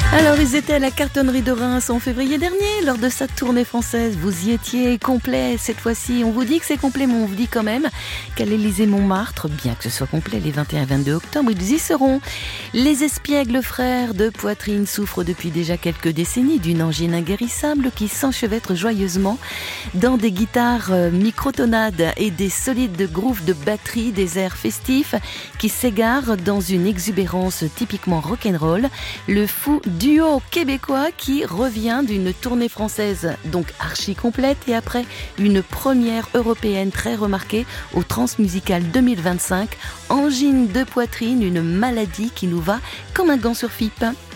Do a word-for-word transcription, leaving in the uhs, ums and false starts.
Alors, ils étaient à la Cartonnerie de Reims en février dernier, lors de sa tournée française. Vous y étiez complet cette fois-ci. On vous dit que c'est complet, mais on vous dit quand même qu'à l'Élysée-Montmartre, bien que ce soit complet les vingt et un et vingt-deux octobre, ils y seront. Les espiègles frères de Poitrine souffrent depuis déjà quelques décennies d'une angine inguérissable qui s'enchevêtre joyeusement dans des guitares microtonades et des solides grooves de batterie, des airs festifs qui s'égarent dans une exubérance typiquement rock'n'roll. Le fou duo québécois qui revient d'une tournée française donc archi complète et après une première européenne très remarquée au Transmusical deux mille vingt-cinq. Angine de poitrine, une maladie qui nous va comme un gant sur fipe.